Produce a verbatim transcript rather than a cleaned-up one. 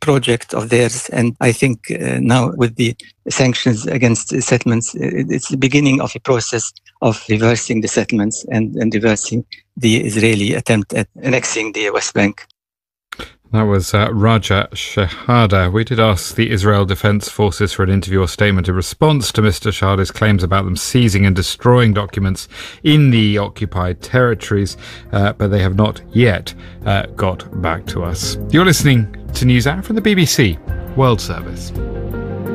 project of theirs. And I think uh, now with the sanctions against settlements, it's the beginning of a process of reversing the settlements and, and reversing the Israeli attempt at annexing the West Bank. That was uh, Raja Shehadeh. We did ask the Israel Defense Forces for an interview or statement in response to Mister Shehadeh's claims about them seizing and destroying documents in the occupied territories, uh, but they have not yet uh, got back to us. You're listening to News Hour from the B B C World Service.